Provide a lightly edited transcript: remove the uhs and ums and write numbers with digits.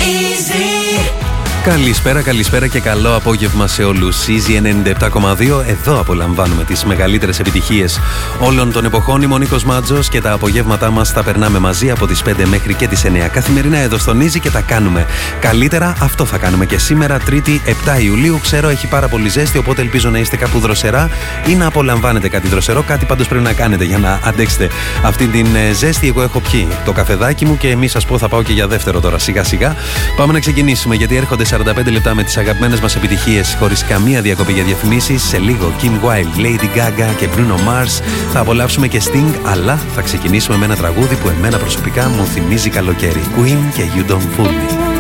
Καλησπέρα και καλό απόγευμα σε όλους. Easy 97,2. Εδώ απολαμβάνουμε τις μεγαλύτερες επιτυχίες όλων των εποχών. Είμαι ο Νίκος Μάτζος και τα απογεύματά μας τα περνάμε μαζί από τις 5 μέχρι και τις 9 καθημερινά εδώ στον Easy και τα κάνουμε καλύτερα. Αυτό θα κάνουμε και σήμερα, Τρίτη 7 Ιουλίου. Ξέρω έχει πάρα πολύ ζέστη, οπότε ελπίζω να είστε κάπου δροσερά ή να απολαμβάνετε κάτι δροσερό. Κάτι πάντως πρέπει να κάνετε για να αντέξετε αυτή την ζέστη. Εγώ έχω πιει το καφεδάκι μου και μη σας πω, θα πάω και για δεύτερο τώρα σιγά σιγά. Πάμε να ξεκινήσουμε γιατί έρχονται 45 λεπτά με τις αγαπημένες μας επιτυχίες χωρίς καμία διακοπή για διαφημίσεις. Σε λίγο Kim Wilde, Lady Gaga και Bruno Mars. Θα απολαύσουμε και Sting, αλλά θα ξεκινήσουμε με ένα τραγούδι που εμένα προσωπικά μου θυμίζει καλοκαίρι. Queen και You Don't Fool Me.